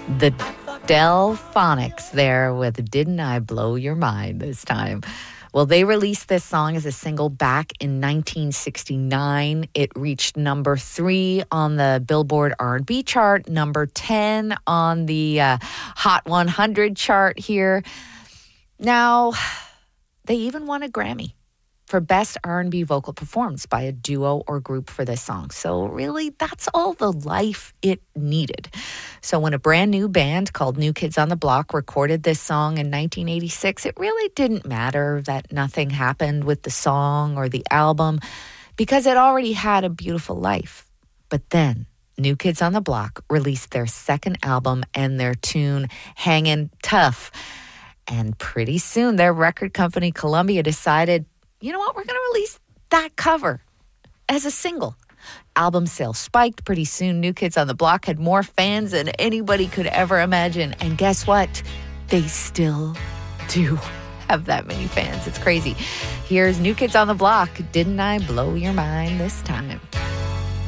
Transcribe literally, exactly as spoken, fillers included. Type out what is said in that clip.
The Delphonics there with Didn't I Blow Your Mind this time. Well, they released this song as a single back in nineteen sixty-nine. It reached number three on the Billboard R and B chart, number ten on the uh, Hot one hundred chart here. Now, they even won a Grammy for Best R and B Vocal Performance by a duo or group for this song. So really, that's all the life it needed. So when a brand new band called New Kids on the Block recorded this song in nineteen eighty-six, it really didn't matter that nothing happened with the song or the album because it already had a beautiful life. But then New Kids on the Block released their second album and their tune Hangin' Tough. And pretty soon their record company Columbia decided, you know what, we're going to release that cover as a single. Album sales spiked. Pretty soon, New Kids on the Block had more fans than anybody could ever imagine. And guess what? They still do have that many fans. It's crazy. Here's New Kids on the Block. Didn't I blow your mind this time?